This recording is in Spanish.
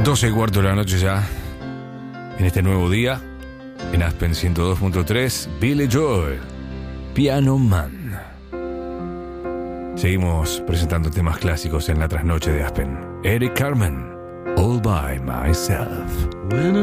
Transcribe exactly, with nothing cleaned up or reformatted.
doce y cuarto de la noche ya, en este nuevo día, en Aspen ciento dos punto tres, Billy Joel, Piano Man. Seguimos presentando temas clásicos en la trasnoche de Aspen. Eric Carmen, All By Myself.